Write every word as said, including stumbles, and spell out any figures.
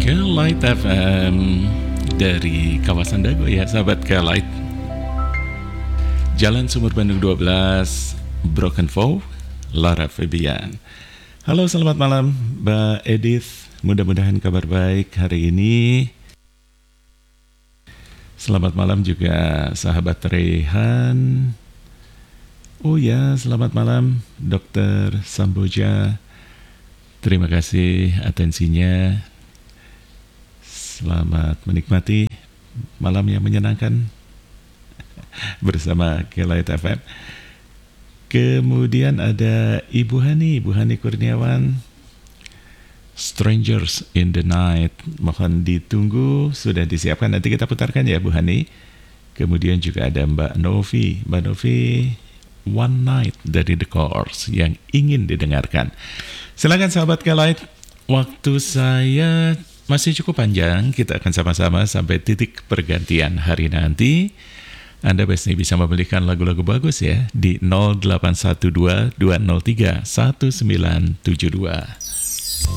ke Light F M dari kawasan Dago ya sahabat ke Light. Jalan Sumur Bandung dua belas, Broken Vow, Lara Febian. Halo, selamat malam Mbak Edith. Mudah-mudahan kabar baik hari ini. Selamat malam juga sahabat Rehan. Oh ya, selamat malam Dokter Samboja. Terima kasih atensinya. Selamat menikmati malam yang menyenangkan bersama Kelight F M. Kemudian ada Ibu Hani, Ibu Hani Kurniawan. Strangers in the Night. Mohon ditunggu, sudah disiapkan. Nanti kita putarkan ya Bu Hani. Kemudian juga ada Mbak Novi. Mbak Novi, One Night dari The Course yang ingin didengarkan. Silakan sahabat Kelight. Waktu saya masih cukup panjang, kita akan sama-sama sampai titik pergantian hari nanti. Anda pasti bisa membelikan lagu-lagu bagus ya di nol delapan satu dua dua nol tiga satu sembilan tujuh dua.